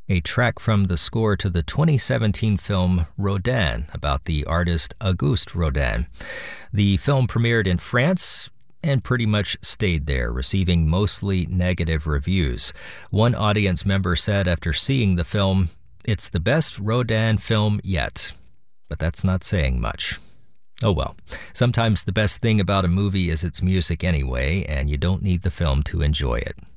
A track from the score to the 2017 film Rodin, about the artist Auguste Rodin. The film premiered in France and pretty much stayed there, receiving mostly negative reviews. One audience member said after seeing the film, "It's the best Rodin film yet." But that's not saying much. Oh well, sometimes the best thing about a movie is its music anyway, and you don't need the film to enjoy it.